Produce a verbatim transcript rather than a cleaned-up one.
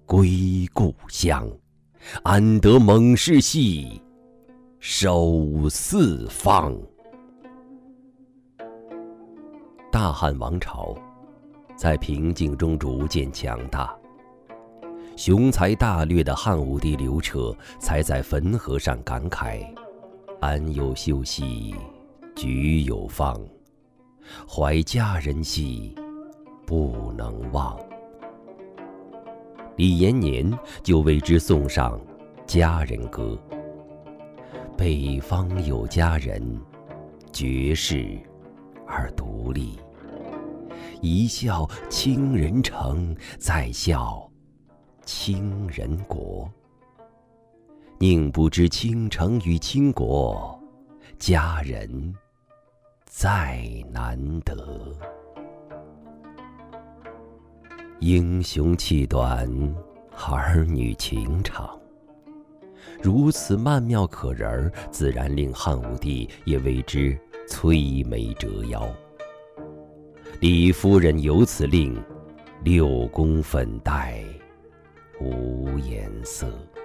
归故乡，安得猛士兮，守四方。大汉王朝在平静中逐渐强大，雄才大略的汉武帝刘彻才在汾河上感慨：安有秀兮，举有方，怀佳人兮，不能忘。李延年就为之送上佳人歌：北方有佳人，绝世而独立，一笑倾人城，再笑倾人国。宁不知倾城与倾国，佳人再难得。英雄气短，儿女情长，如此曼妙可人，自然令汉武帝也为之摧眉折腰。李夫人由此令六宫粉黛无颜色。